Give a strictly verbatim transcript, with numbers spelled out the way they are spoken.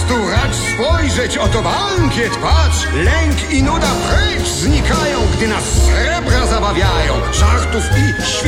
tu racz spojrzeć, oto bankiet, patrz! Lęk i nuda precz znikają, gdy nas srebra zabawiają. Żartów i świąt